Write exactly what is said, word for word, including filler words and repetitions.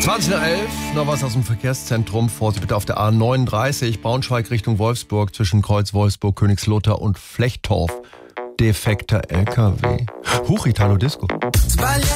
zwanzig nach elf, noch was aus dem Verkehrszentrum. Vorsicht bitte auf der A neununddreißig, Braunschweig Richtung Wolfsburg, zwischen Kreuz Wolfsburg, Königslutter und Flechtorf. Defekter L K W. Huch, Italo Disco.